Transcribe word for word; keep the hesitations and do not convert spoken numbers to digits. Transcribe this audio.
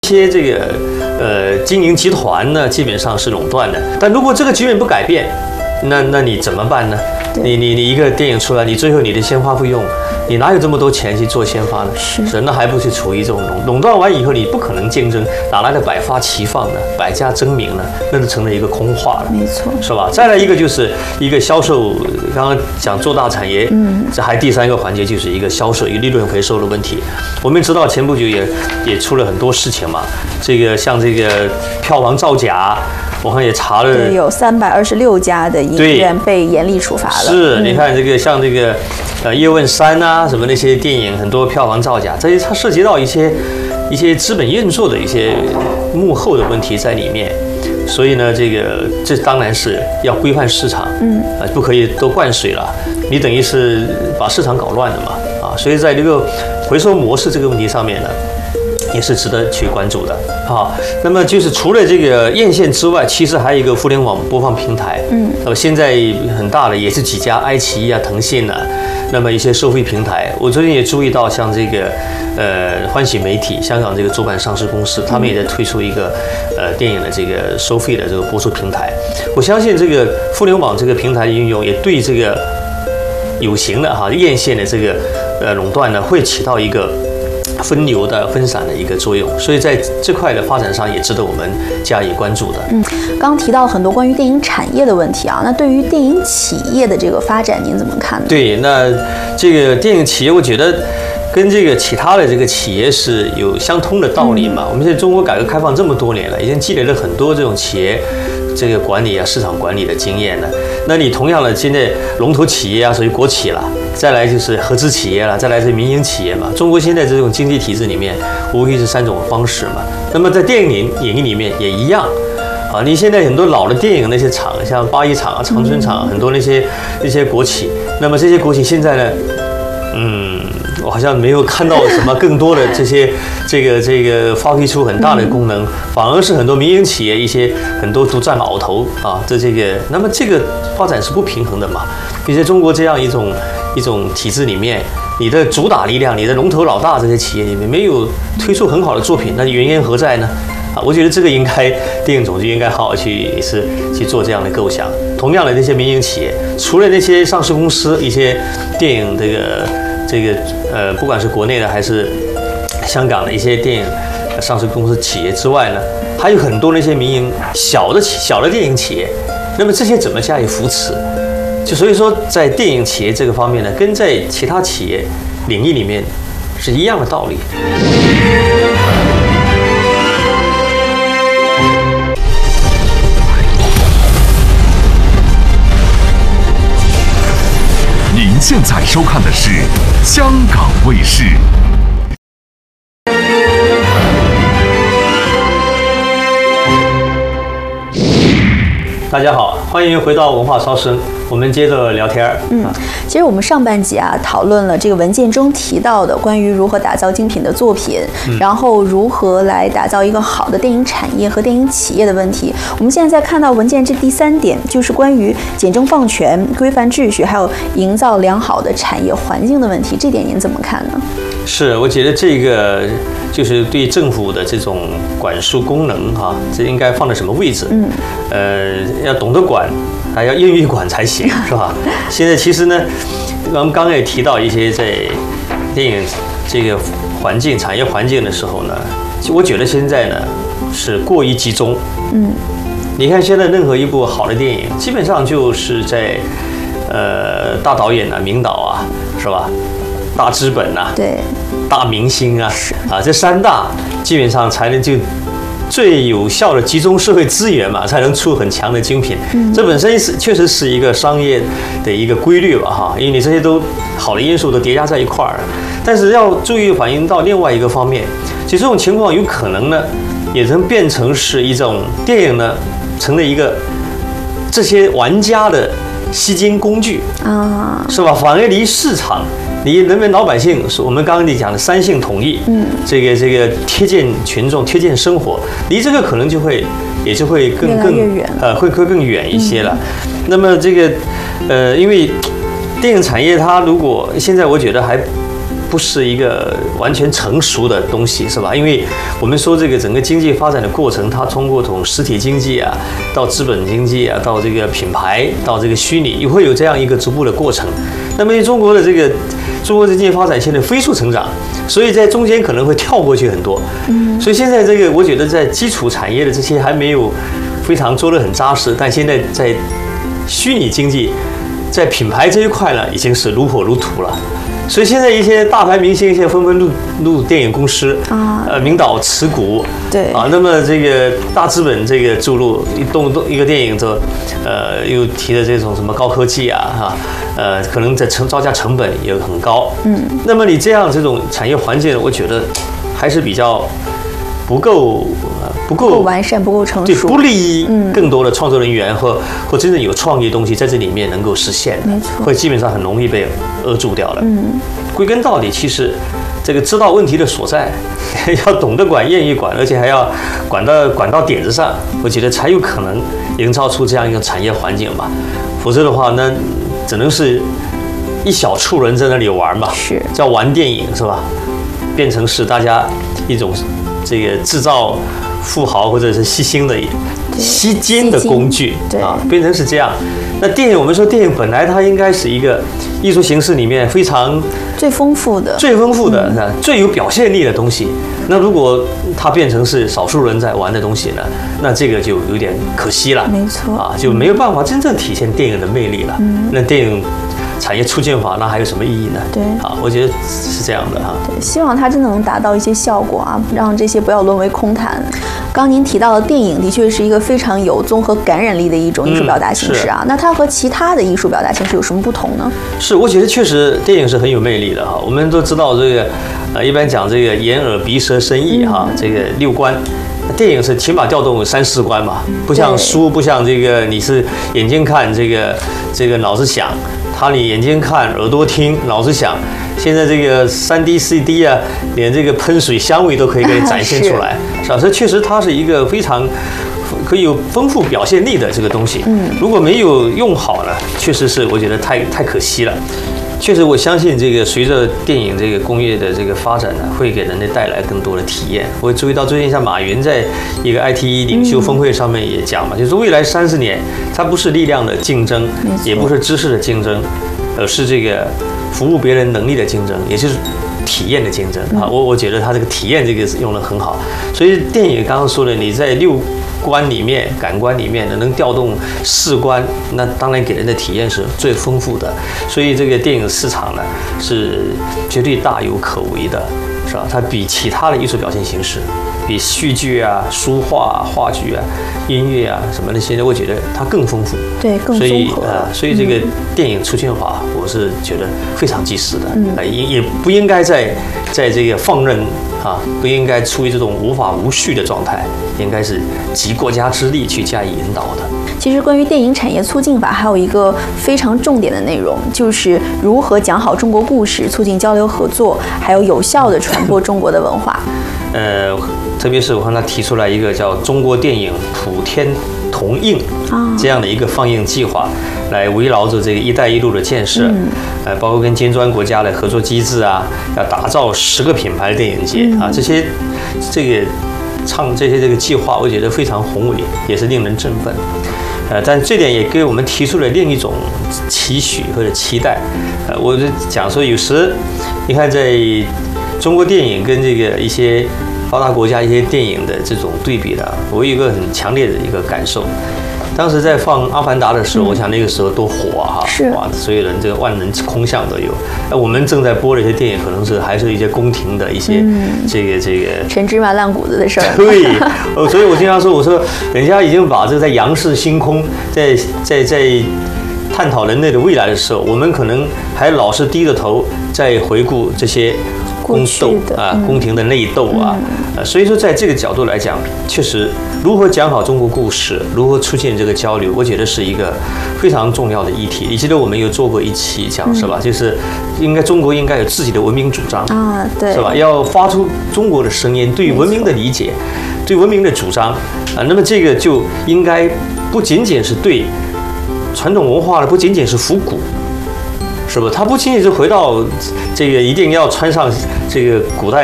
一些这个呃经营集团呢，基本上是垄断的。但如果这个局面不改变，那那你怎么办呢？你你你一个电影出来，你最后你的先发费用，你哪有这么多钱去做先发呢？ 是， 是那还不是处于这种垄垄断完以后，你不可能竞争，哪来的百花齐放呢？百家争鸣呢？那就成了一个空话了， 没错， 是吧？再来一个就是一个销售，刚刚讲做大产业，嗯，这还第三个环节就是一个销售，一个利润回收的问题。我们知道前不久也也出了很多事情嘛，这个像这个票房造假。我看也查了， 对，有三百二十六家的影院被严厉处罚了。 是，你看这个像这个，呃，叶问三啊，什么那些电影，很多票房造假，这些它涉及到一些一些资本运作的一些幕后的问题在里面。所以呢，这个这当然是要规范市场，嗯，啊，不可以都灌水了，你等于是把市场搞乱了嘛，啊，所以在这个回收模式这个问题上面呢。也是值得去关注的啊。那么就是除了这个院线之外，其实还有一个互联网播放平台。嗯，那么现在很大的也是几家，爱奇艺啊、腾讯啊，那么一些收费平台。我最近也注意到，像这个呃欢喜媒体，香港这个主板上市公司，他们也在推出一个呃电影的这个收费的这个播出平台。我相信这个互联网这个平台的运用，也对这个有形的哈院线的这个呃垄断呢，会起到一个分流的分散的一个作用，所以在这块的发展上也值得我们加以关注的。 嗯，刚刚提到很多关于电影产业的问题啊，那对于电影企业的这个发展，您怎么看呢？ 对，那这个电影企业，我觉得跟这个其他的这个企业是有相通的道理嘛。嗯、我们现在中国改革开放这么多年了，已经积累了很多这种企业这个管理啊、市场管理的经验了。那你同样的，现在龙头企业啊，属于国企了。再来就是合资企业了，再来是民营企业嘛。中国现在这种经济体制里面，无非是三种方式嘛。那么在电影领域里面也一样，啊，你现在很多老的电影那些厂，像八一厂啊、长春厂，很多那些那些国企，那么这些国企现在呢，嗯，我好像没有看到什么更多的这些这个这个发挥出很大的功能，反而是很多民营企业一些很多独占鳌头啊，这这个，那么这个发展是不平衡的嘛。比如在中国这样一种。一种体制里面，你的主打力量，你的龙头老大这些企业里面没有推出很好的作品，那原因何在呢？啊，我觉得这个应该电影总局应该好好去也是去做这样的构想。同样的，那些民营企业，除了那些上市公司，一些电影这个这个呃，不管是国内的还是香港的一些电影上市公司企业之外呢，还有很多那些民营小的小的电影企业，那么这些怎么加以扶持？就所以说，在电影企业这个方面呢，跟在其他企业领域里面是一样的道理。 您现在收看的是香港卫视。 大家好，欢迎回到文化超声，我们接着聊天。 嗯，其实我们上半集啊讨论了这个文件中提到的关于如何打造精品的作品，嗯、然后如何来打造一个好的电影产业和电影企业的问题。我们现在在看到文件这第三点，就是关于简政放权、规范秩序，还有营造良好的产业环境的问题。这点您怎么看呢？ 是，我觉得这个就是对政府的这种管束功能哈、啊，这应该放在什么位置？嗯，呃，要懂得管，还要愿意管才行，是吧？现在其实呢，我们刚刚也提到一些在电影这个环境、产业环境的时候呢，我觉得现在呢是过于集中。嗯，你看现在任何一部好的电影，基本上就是在呃大导演啊、名导啊，是吧？大资本呐、啊， 对， 大明星啊，啊，这三大基本上才能就最有效的集中社会资源嘛，才能出很强的精品。嗯、这本身是确实是一个商业的一个规律吧，哈，因为你这些都好的因素都叠加在一块儿了。但是要注意反映到另外一个方面，其实这种情况有可能呢，也能变成是一种电影呢，成了一个这些玩家的吸金工具啊，是吧？反而离市场。你人民老百姓是我们刚刚你讲的三性统一，嗯，这个这个贴近群众、贴近生活，离这个可能就会也就会更更呃会会更远一些了。嗯、那么这个呃，因为电影产业它如果现在我觉得还不是一个完全成熟的东西，是吧？因为我们说这个整个经济发展的过程，它通过从实体经济啊，到资本经济啊，到这个品牌，到这个虚拟，也会有这样一个逐步的过程。那么中国的这个中国的经济发展现在飞速成长，所以在中间可能会跳过去很多。嗯，所以现在这个我觉得在基础产业的这些还没有非常做得很扎实，但现在在虚拟经济，在品牌这一块呢，已经是如火如荼了。所以现在一些大牌明星现在纷纷入入电影公司啊，呃，名导持股， 对啊，那么这个大资本这个注入一动动一个电影的，呃，又提的这种什么高科技啊，哈，呃，可能在成造价成本也很高，嗯，那么你这样这种产业环境，我觉得还是比较不够。不够完善，不够成熟， 对，不利于更多的创作人员和或真正有创意的东西在这里面能够实现， 没错， 会基本上很容易被扼住掉了。嗯，归根到底，其实这个知道问题的所在，要懂得管，愿意管，而且还要管到管到点子上，我觉得才有可能营造出这样一个产业环境吧。否则的话，那只能是一小撮人在那里玩嘛， 是叫玩电影是吧？变成是大家一种这个制造富豪或者是吸星的吸金的工具啊，变成是这样。那电影，我们说电影本来它应该是一个艺术形式里面非常最丰富的、 最丰富的、嗯、最有表现力的东西。那如果它变成是少数人在玩的东西呢，那这个就有点可惜了。 没错啊，就没有办法真正体现电影的魅力了。嗯、那电影产业促进法，那还有什么意义呢？ 对啊，我觉得是这样的哈。 对，希望它真的能达到一些效果啊，让这些不要沦为空谈。刚您提到的电影的确是一个非常有综合感染力的一种艺术表达形式啊，嗯、那它和其他的艺术表达形式有什么不同呢？ 是，我觉得确实电影是很有魅力的哈。我们都知道这个，呃，一般讲这个眼耳鼻舌身意哈，嗯、这个六官。电影是起码调动三四关嘛，不像书，不像这个你是眼睛看这个这个脑子想，它你眼睛看耳朵听脑子想。现在这个三 D、四 D 啊，连这个喷水香味都可以给你展现出来，是吧？所以确实它是一个非常可以有丰富表现力的这个东西。嗯，如果没有用好呢，确实是我觉得太太可惜了。确实，我相信这个随着电影这个工业的这个发展呢，会给人类带来更多的体验。我注意到最近像马云在一个 I T 领袖峰会上面也讲嘛，就是未来三十年，它不是力量的竞争，也不是知识的竞争，而是这个服务别人能力的竞争，也就是体验的竞争啊。我我觉得他这个体验这个用得很好。所以电影刚刚说的，你在六官里面、感官里面能调动四官，那当然给人的体验是最丰富的。所以这个电影市场呢是绝对大有可为的，是吧？它比其他的艺术表现形式，比戏剧啊、书画、啊、话剧啊、音乐啊什么的，现在我觉得它更丰富， 对，更所以呃，所以这个电影促进法，我是觉得非常及时的，嗯，也也不应该在在这个放任啊，不应该处于这种无法无序的状态，应该是集国家之力去加以引导的。 其实关于电影产业促进法还有一个非常重点的内容，就是如何讲好中国故事，促进交流合作，还有有效地传播中国的文化。呃， 特别是我看他提出来一个叫中国电影普天同映这样的一个放映计划，来围绕着这个“一带一路”的建设，嗯、呃，包括跟金砖国家的合作机制啊，要打造十个品牌电影节、嗯、啊，这些这个唱这些这个计划，我觉得非常宏伟，也是令人振奋。呃，但这点也给我们提出了另一种期许或者期待。呃，我就讲说，有时你看，在中国电影跟这个一些发达国家一些电影的这种对比呢，我有一个很强烈的一个感受。当时在放《阿凡达》的时候，嗯、我想那个时候多火啊！ 是哇，所有人这个万人空巷都有。那我们正在播的一些电影，可能是还是一些宫廷的一些、嗯、这个这个陈芝麻烂谷子的事儿。 对，所以我经常说，我说人家已经把这个在仰视星空，在在在探讨人类的未来的时候，我们可能还老是低着头在回顾这些宫斗啊、宫廷的内斗啊。呃，所以说在这个角度来讲，确实如何讲好中国故事，如何促进这个交流，我觉得是一个非常重要的议题。你记得我们有做过一期讲是吧？就是应该中国应该有自己的文明主张啊，对， 是吧？要发出中国的声音，对文明的理解，对文明的主张啊。那么这个就应该不仅仅是对传统文化的，不仅仅是复古。 是不？他不轻易就回到这个一定要穿上这个古代